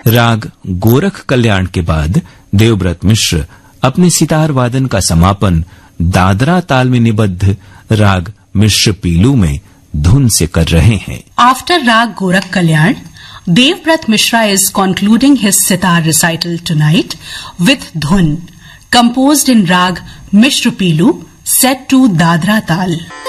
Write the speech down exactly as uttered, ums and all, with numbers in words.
राग गोरख कल्याण के बाद देवव्रत मिश्र अपने सितार वादन का समापन दादरा ताल में निबद्ध राग मिश्र पीलू में धुन से कर रहे हैं। आफ्टर राग गोरख कल्याण, Devvrat Mishra is concluding his sitar recital tonight with Dhun, composed in Rag Mishra Pilu, set to Dadra Tal.